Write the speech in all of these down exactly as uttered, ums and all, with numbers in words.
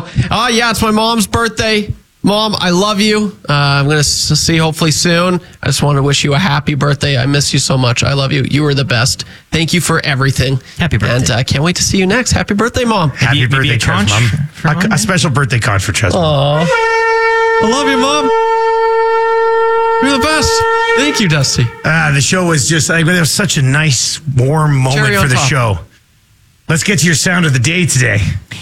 go. Oh, yeah, it's my mom's birthday. Mom, I love you. Uh, I'm going to see you hopefully soon. I just want to wish you a happy birthday. I miss you so much. I love you. You were the best. Thank you for everything. Happy birthday. And I uh, can't wait to see you next. Happy birthday, Mom. Happy Maybe- maybe birthday, a Trez, conch Mom. for Mom, A, a yeah? special birthday conch for Trez. Mom. Aw. I love you, Mom. You're the best. Thank you, Dusty. Ah, the show was just, I mean, it was such a nice, warm moment Cherry on for the top. show. Let's get to your sound of the day today.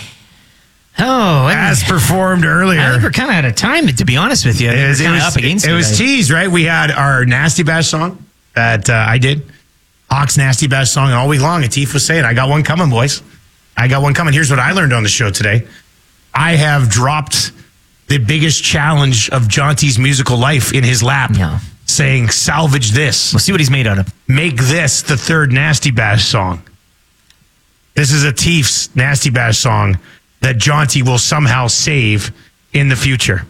Oh, I, As performed earlier. I think we're kind of out of time, to be honest with you. I It think was, we're it kind of was, up against it it. was I- teased, right? We had our Nasty Bash song that uh, I did. Hawk's Nasty Bash song, and all week long, Atif was saying, I got one coming, boys. I got one coming. Here's what I learned on the show today. I have dropped the biggest challenge of Jonty's musical life in his lap, Yeah. saying, salvage this. We'll see what he's made out of. Make this the third Nasty Bash song. This is Atif's Nasty Bash song that Jonty will somehow save in the future.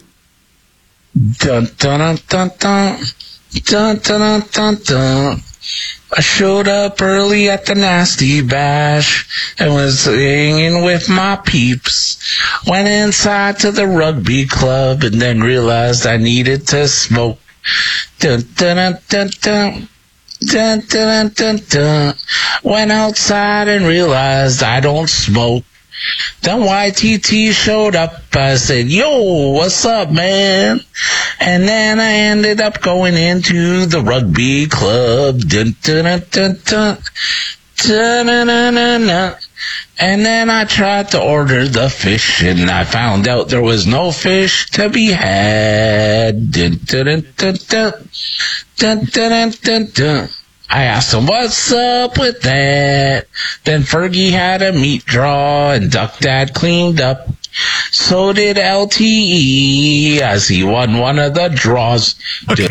Dun dun dun dun dun dun dun dun dun. I showed up early at the Nasty Bash and was hanging with my peeps. Went inside to the rugby club and then realized I needed to smoke. Dun dun dun dun. Dun, dun, dun, dun. Went outside and realized I don't smoke. Then Y T T showed up. I said, yo, what's up, man? And then I ended up going into the rugby club. Dun, dun, dun, dun, dun. Dun, dun, dun, dun, dun. And then I tried to order the fish, and I found out there was no fish to be had. Dun, dun, dun, dun, dun. Dun, dun, dun, dun, dun. I asked him, what's up with that? Then Fergie had a meat draw, and Duck Dad cleaned up. So did L T E, as he won one of the draws. Okay.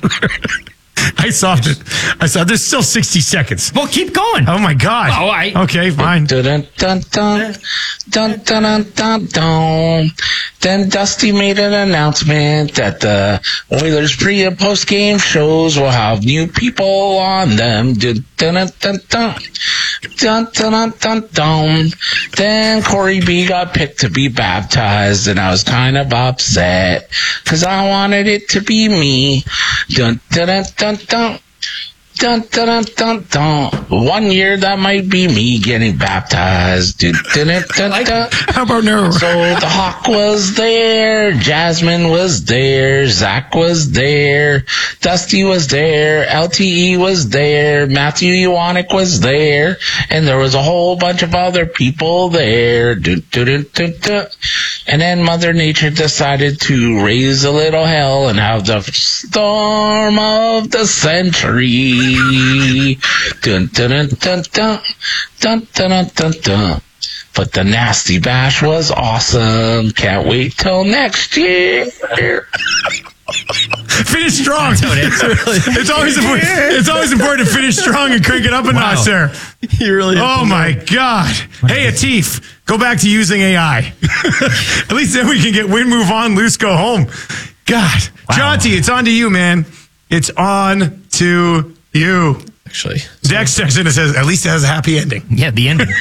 I saw it. I saw there's still sixty seconds. Well, keep going. Oh my God. Oh, I- Okay, fine. Dun dun dun dun dun dun dun dun dun. Then Dusty made an announcement that the Oilers pre and post game shows will have new people on them. Dun dun dun dun dun dun dun dun dun. dun. Then Corey B got picked to be baptized, and I was kind of upset because I wanted it to be me. Dun dun dun dun dun. Dun, dun, dun, dun, dun. One year that might be me getting baptized. Dun, dun, dun, dun, dun. How about no? So the Hawk was there, Jasmine was there, Zach was there, Dusty was there, L T E was there, Matthew Iwanek was there, and there was a whole bunch of other people there. Dun, dun, dun, dun, dun. And then Mother Nature decided to raise a little hell and have the storm of the century. Dun, dun, dun, dun, dun, dun, dun, dun, dun, dun. But the Nasty Bash was awesome. Can't wait till next year. Finish strong. It's always important. It's always important to finish strong and crank it up a Wow. notch there. You really. Oh my God. Hey, Atif, go back to using A I. At least then we can get win, move on, loose, go home. God. Wow. Jonty, it's on to you, man. It's on to you. Actually. Dex texts in and says, at least it has a happy ending. Yeah, the ending.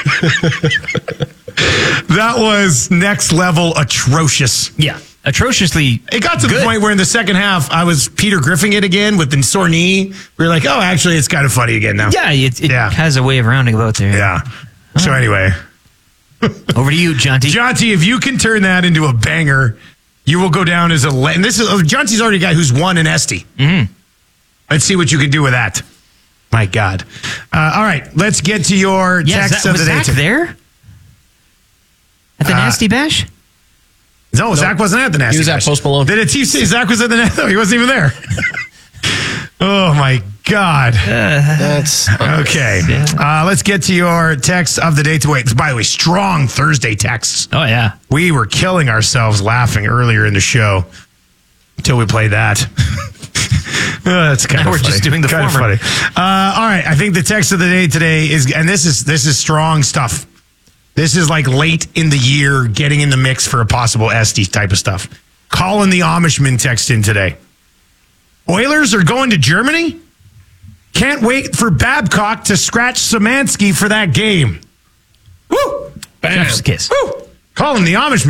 That was next level atrocious. Yeah, atrociously. It got to the good. point where in the second half, I was Peter Griffing it again with the sore knee. We were like, oh, actually, it's kind of funny again now. Yeah, it, it Yeah. has a way of rounding about there. Yeah. So anyway, Over to you, Jonty. Jonty, if you can turn that into a banger, you will go down as a. Le- and this is oh, Jonty's already a guy who's won an Esty. Mm-hmm. Let's see what you can do with that. My God. Uh, all right, let's get to your Yeah, text that, of was the day. Zach today. there? At the Uh, Nasty Bash? No, Zach wasn't at the Nasty He was at Bash. Post Malone. Did Atif say Zach was at the Nasty? No, he wasn't even there. Oh, my God. That's Okay. Uh, let's get to your text of the day to wait. By the way, strong Thursday texts. Oh, yeah. We were killing ourselves laughing earlier in the show until we played that. Uh, that's kind Now of we're funny. just doing the kind of former. funny. Uh, all right, I think the text of the day today is, and this is this is strong stuff. This is like late in the year, getting in the mix for a possible Esty type of stuff. Colin the Amishman text in today. Oilers are going to Germany? Can't wait for Babcock to scratch Szymanski for that game. Woo! Jeff's kiss. Woo! Colin the Amishman.